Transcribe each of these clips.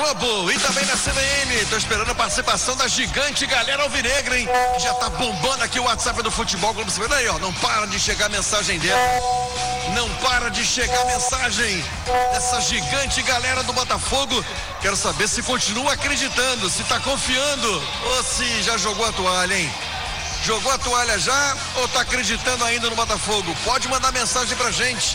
Globo e também na CBN. Tô esperando a participação da gigante galera alvinegra, hein? Que já tá bombando aqui o WhatsApp do Futebol Globo. Você vê aí, ó, não para de chegar a mensagem dela. Não para de chegar a mensagem dessa gigante galera do Botafogo. Quero saber se continua acreditando, se tá confiando ou se já jogou a toalha, hein? Jogou a toalha já ou tá acreditando ainda no Botafogo? Pode mandar mensagem pra gente.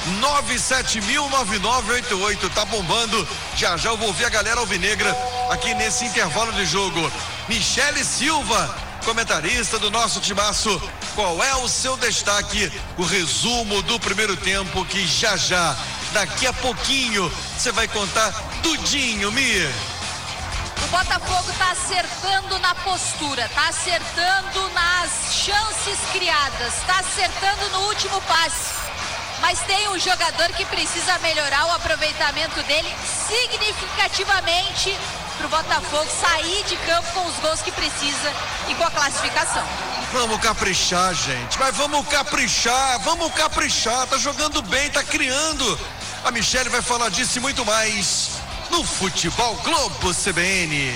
970009988, tá bombando. Já eu vou ouvir a galera alvinegra aqui nesse intervalo de jogo. Michele Silva, comentarista do nosso timaço, qual é o seu destaque? O resumo do primeiro tempo que já, daqui a pouquinho, você vai contar tudinho, Mir. O Botafogo tá acertando na postura, tá acertando nas chances criadas, tá acertando no último passe. Mas tem um jogador que precisa melhorar o aproveitamento dele significativamente para o Botafogo sair de campo com os gols que precisa e com a classificação. Vamos caprichar, gente, mas vamos caprichar, tá jogando bem, tá criando. A Michele vai falar disso e muito mais no Futebol Globo CBN.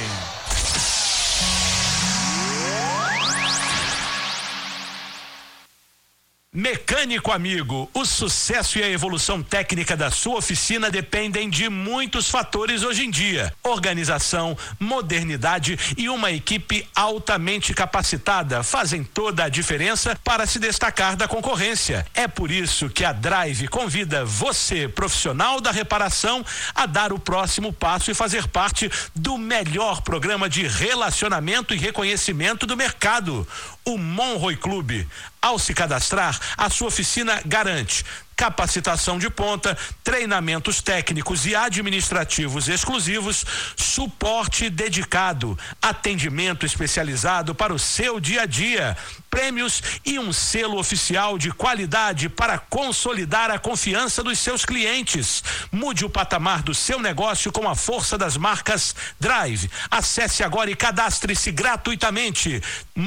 Mecânico amigo, o sucesso e a evolução técnica da sua oficina dependem de muitos fatores hoje em dia. Organização, modernidade e uma equipe altamente capacitada fazem toda a diferença para se destacar da concorrência. É por isso que a Drive convida você, profissional da reparação, a dar o próximo passo e fazer parte do melhor programa de relacionamento e reconhecimento do mercado, o Monroe Clube. Ao se cadastrar, a sua oficina garante capacitação de ponta, treinamentos técnicos e administrativos exclusivos, suporte dedicado, atendimento especializado para o seu dia a dia, prêmios e um selo oficial de qualidade para consolidar a confiança dos seus clientes. Mude o patamar do seu negócio com a força das marcas Drive. Acesse agora e cadastre-se gratuitamente.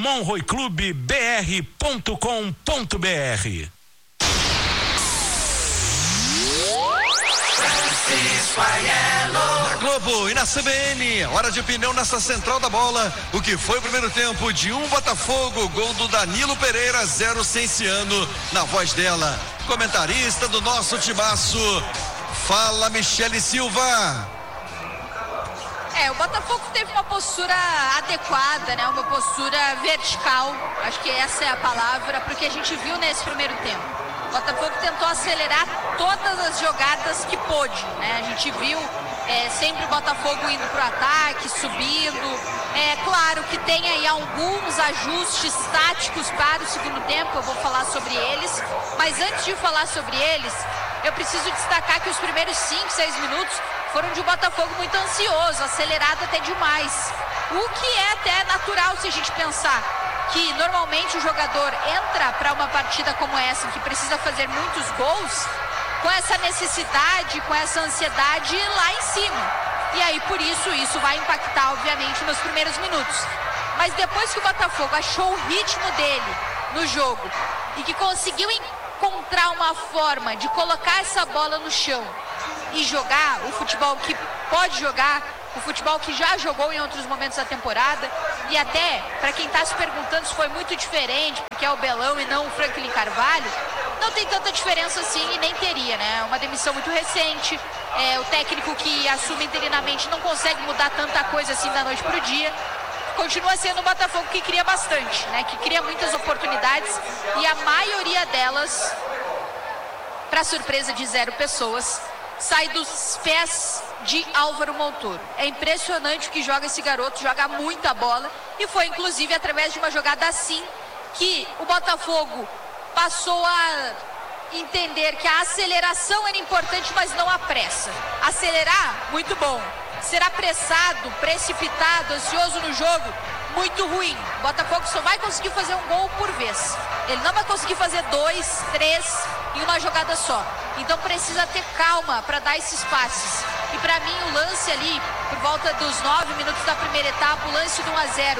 monroeclubebr.com.br. Na Globo e na CBN, hora de opinião nessa central da bola. O que foi o primeiro tempo de Botafogo, gol do Danilo Pereira, 0 Cienciano, na voz dela, comentarista do nosso timaço. Fala, Michele Silva. O Botafogo teve uma postura adequada, né? Uma postura vertical, acho que essa é a palavra, porque a gente viu nesse primeiro tempo. O Botafogo tentou acelerar todas as jogadas que pôde, né? A gente viu sempre o Botafogo indo pro ataque, subindo. É claro que tem aí alguns ajustes táticos para o segundo tempo, eu vou falar sobre eles. Mas antes de falar sobre eles, eu preciso destacar que os primeiros 5, 6 minutos foram de um Botafogo muito ansioso, acelerado até demais. O que é até natural se a gente pensar que normalmente o jogador entra para uma partida como essa, que precisa fazer muitos gols, com essa necessidade, com essa ansiedade lá em cima. E aí, por isso vai impactar, obviamente, nos primeiros minutos. Mas depois que o Botafogo achou o ritmo dele no jogo e que conseguiu encontrar uma forma de colocar essa bola no chão e jogar o futebol que pode jogar, o futebol que já jogou em outros momentos da temporada, e até, para quem está se perguntando se foi muito diferente, porque é o Belão e não o Franklin Carvalho, não tem tanta diferença assim e nem teria, né? Uma demissão muito recente, o técnico que assume interinamente não consegue mudar tanta coisa assim da noite pro dia. Continua sendo um Botafogo que cria bastante, né? Que cria muitas oportunidades e a maioria delas, para surpresa de 0 pessoas, sai dos pés de Álvaro Montoro. É impressionante o que joga esse garoto, joga muita bola, e foi inclusive através de uma jogada assim que o Botafogo passou a entender que a aceleração era importante, mas não a pressa. Acelerar, muito bom. Ser apressado, precipitado, ansioso no jogo, muito ruim. O Botafogo só vai conseguir fazer um gol por vez. Ele não vai conseguir fazer 2, 3 em uma jogada só. Então precisa ter calma para dar esses passes. E para mim o lance ali, por volta dos 9 minutos da primeira etapa, o lance do 1-0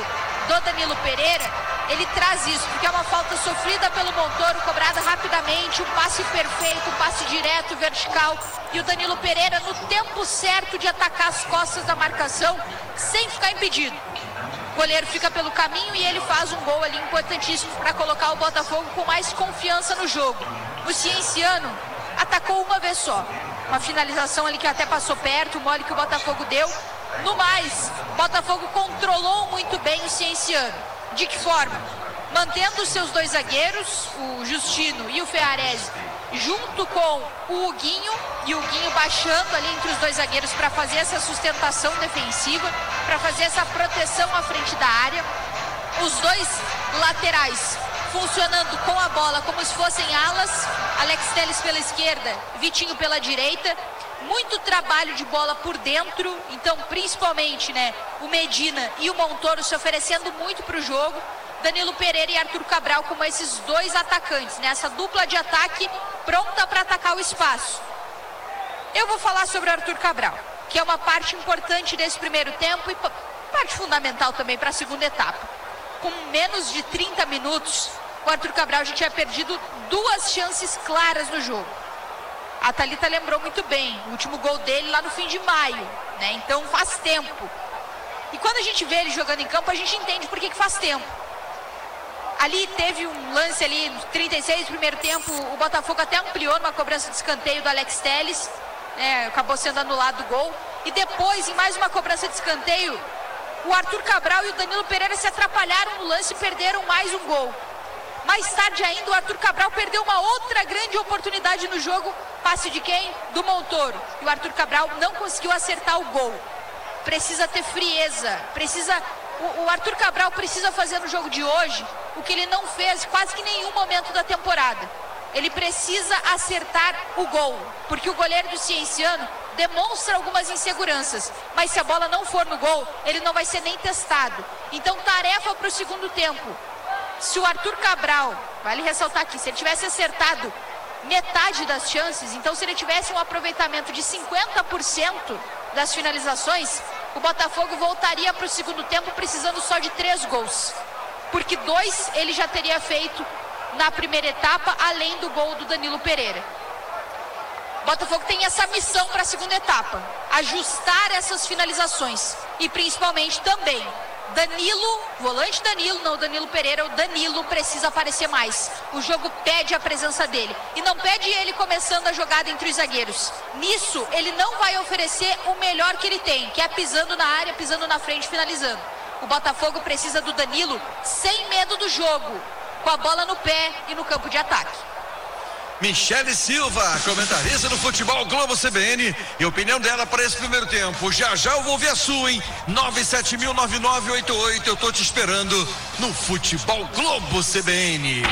do Danilo Pereira, ele traz isso, porque é uma falta sofrida pelo Montoro, cobrada rapidamente, um passe perfeito, um passe direto, vertical, e o Danilo Pereira no tempo certo de atacar as costas da marcação, sem ficar impedido. O goleiro fica pelo caminho e ele faz um gol ali importantíssimo para colocar o Botafogo com mais confiança no jogo. O Cienciano atacou uma vez só, uma finalização ali que até passou perto, o mole que o Botafogo deu. No mais, o Botafogo controlou muito bem o Cienciano. De que forma? Mantendo os seus dois zagueiros, o Justino e o Ferrarese, junto com o Huguinho, e o Huguinho baixando ali entre os dois zagueiros para fazer essa sustentação defensiva, para fazer essa proteção à frente da área. Os dois laterais funcionando com a bola como se fossem alas, Alex Telles pela esquerda, Vitinho pela direita. Muito trabalho de bola por dentro, então principalmente, o Medina e o Montoro se oferecendo muito para o jogo. Danilo Pereira e Arthur Cabral como esses dois atacantes, essa dupla de ataque pronta para atacar o espaço. Eu vou falar sobre o Arthur Cabral, que é uma parte importante desse primeiro tempo e parte fundamental também para a segunda etapa. Com menos de 30 minutos, o Arthur Cabral já tinha perdido 2 chances claras no jogo. A Thalita lembrou muito bem, o último gol dele lá no fim de maio, então faz tempo. E quando a gente vê ele jogando em campo, a gente entende por que faz tempo. Ali teve um lance ali, no 36 do primeiro tempo, o Botafogo até ampliou numa cobrança de escanteio do Alex Telles, acabou sendo anulado o gol. E depois, em mais uma cobrança de escanteio, o Arthur Cabral e o Danilo Pereira se atrapalharam no lance e perderam mais um gol. Mais tarde ainda, o Arthur Cabral perdeu uma outra grande oportunidade no jogo. Passe de quem? Do Montoro. E o Arthur Cabral não conseguiu acertar o gol. Precisa ter frieza. O Arthur Cabral precisa fazer no jogo de hoje o que ele não fez quase que em nenhum momento da temporada. Ele precisa acertar o gol. Porque o goleiro do Cienciano demonstra algumas inseguranças. Mas se a bola não for no gol, ele não vai ser nem testado. Então, tarefa para o segundo tempo. Se o Arthur Cabral, vale ressaltar aqui, se ele tivesse acertado metade das chances, então se ele tivesse um aproveitamento de 50% das finalizações, o Botafogo voltaria para o segundo tempo precisando só de 3 gols. Porque 2 ele já teria feito na primeira etapa, além do gol do Danilo Pereira. O Botafogo tem essa missão para a segunda etapa, ajustar essas finalizações e principalmente também Danilo, volante Danilo, não Danilo Pereira, o Danilo precisa aparecer mais. O jogo pede a presença dele. E não pede ele começando a jogada entre os zagueiros. Nisso, ele não vai oferecer o melhor que ele tem, que é pisando na área, pisando na frente, finalizando. O Botafogo precisa do Danilo sem medo do jogo, com a bola no pé e no campo de ataque. Michele Silva, comentarista do Futebol Globo CBN, e a opinião dela para esse primeiro tempo. Já eu vou ouvir a sua, hein? 970009988. Eu tô te esperando no Futebol Globo CBN.